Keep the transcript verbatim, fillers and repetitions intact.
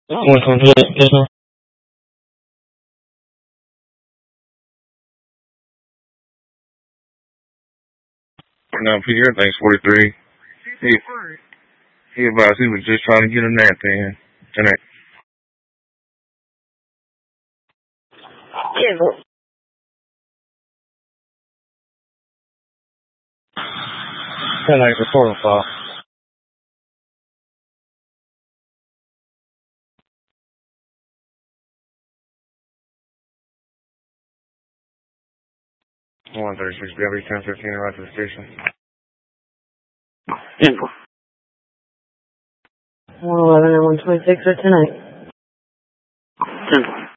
one twenty-eight, yes, sir. No, Pierre, thanks, forty-three. He, he advised he was just trying to get a nap in tonight. Yes, sir. ten eight, report on file. one thirty-six, W, ten fifteen, right to the station. Info. one eleven and one twenty-six are tonight. ten.